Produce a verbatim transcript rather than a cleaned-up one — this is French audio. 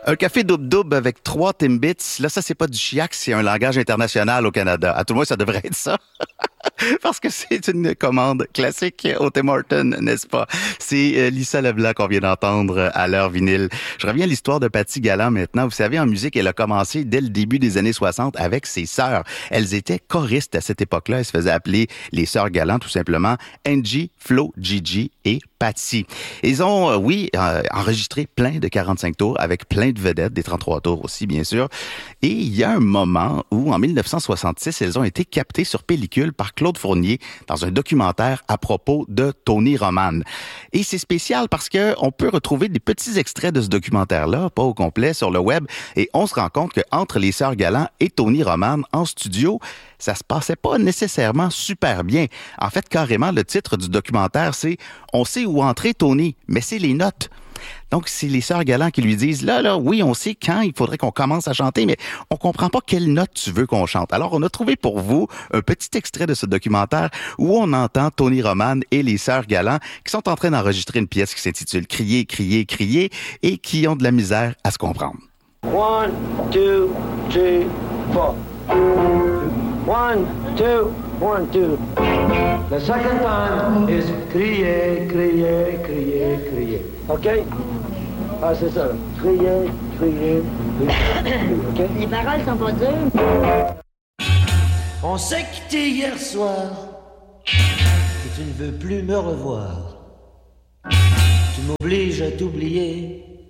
Un café double-double avec trois Timbits, là, ça, c'est pas du chiac, c'est un langage international au Canada. À tout le moins, ça devrait être ça. Parce que c'est une commande classique au Tim Hortons, n'est-ce pas? C'est euh, Lisa Leblanc qu'on vient d'entendre à l'heure vinyle. Je reviens à l'histoire de Patty Galland maintenant. Vous savez, en musique, elle a commencé dès le début des années soixante avec ses sœurs. Elles étaient choristes à cette époque-là. Elles se faisaient appeler les sœurs Galland, tout simplement. Angie, Flo, Gigi et Patty. Ils ont, euh, oui, euh, enregistré plein de quarante-cinq tours avec plein de vedettes, des trente-trois tours aussi, bien sûr. Et il y a un moment où, en dix-neuf cent soixante-six, elles ont été captées sur pellicule par Claude Fournier dans un documentaire à propos de Tony Roman. Et c'est spécial parce que on peut retrouver des petits extraits de ce documentaire-là, pas au complet, sur le web, et on se rend compte qu'entre les sœurs Galland et Tony Roman en studio, ça se passait pas nécessairement super bien. En fait, carrément, le titre du documentaire, c'est « On sait où entrer Tony, mais c'est les notes ». Donc, c'est les sœurs Galland qui lui disent, là, là, oui, on sait quand il faudrait qu'on commence à chanter, mais on comprend pas quelle note tu veux qu'on chante. Alors, on a trouvé pour vous un petit extrait de ce documentaire où on entend Tony Roman et les sœurs Galland qui sont en train d'enregistrer une pièce qui s'intitule Crier, crier, crier et qui ont de la misère à se comprendre. One, two, three, four. One, two, one, two. The second time is crier, crier, crier, crier. OK? Ah, c'est ça. Crier, crier, crier. OK? Les paroles sont pas dures. On s'est quitté hier soir. Et tu ne veux plus me revoir. Tu m'obliges à t'oublier.